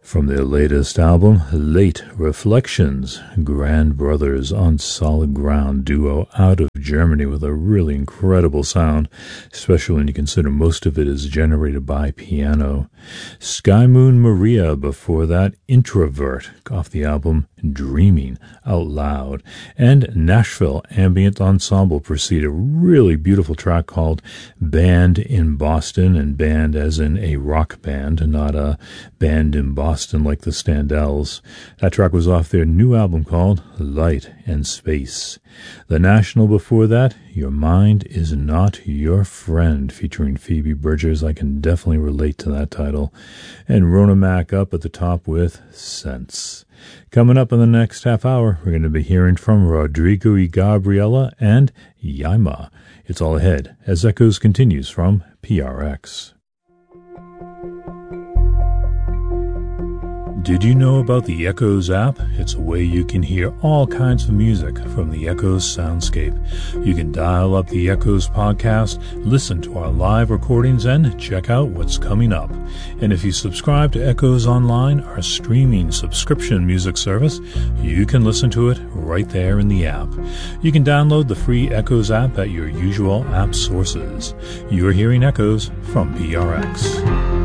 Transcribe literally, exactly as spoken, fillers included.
From their latest album, Late Reflections, Grand Brothers on Solid Ground duo out of Germany with a really incredible sound, especially when you consider most of it is generated by piano. Sky Moon Maria before that, Introvert off the album Dreaming Out Loud, and Nashville Ambient Ensemble preceded a really beautiful track called Band in Boston, and band as in a rock band, not a band in Boston like the Standells. That track was off their new album called Light and Space. The National before that, Your Mind Is Not Your Friend, featuring Phoebe Bridgers. I can definitely relate to that title. And Rona Mac up at the top with Sense. Coming up in the next half hour, we're going to be hearing from Rodrigo y Gabriela and Yaima. It's all ahead as Echoes continues from P R X. Did you know about the Echoes app? It's a way you can hear all kinds of music from the Echoes soundscape. You can dial up the Echoes podcast, listen to our live recordings, and check out what's coming up. And if you subscribe to Echoes Online, our streaming subscription music service, you can listen to it right there in the app. You can download the free Echoes app at your usual app sources. You're hearing Echoes from P R X.